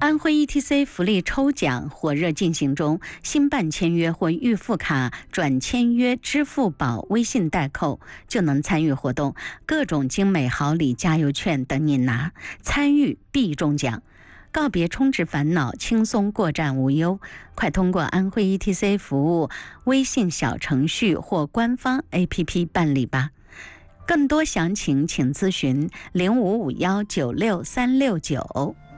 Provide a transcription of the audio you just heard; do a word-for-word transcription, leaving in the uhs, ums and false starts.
安徽 E T C 福利抽奖火热进行中，新办签约或预付卡转签约支付宝微信代扣就能参与活动，各种精美好礼、加油券等你拿，参与必中奖。告别充值烦恼，轻松过站无忧，快通过安徽 E T C 服务微信小程序或官方 A P P 办理吧。更多详情请咨询零五五幺九六三六九。